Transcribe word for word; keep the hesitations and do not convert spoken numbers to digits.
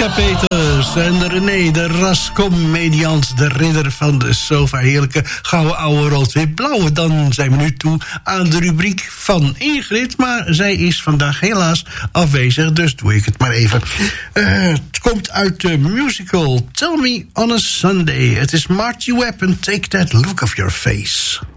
Rebecca Peters en René, de rascomediant, de ridder van de sofa. Heerlijke gouden oude rood-wit-blauwe. Dan zijn we nu toe aan de rubriek van Ingrid. Maar zij is vandaag helaas afwezig, dus doe ik het maar even. Uh, het komt uit de musical Tell Me on a Sunday. Het is Marty Webb en Take That Look Off Your Face.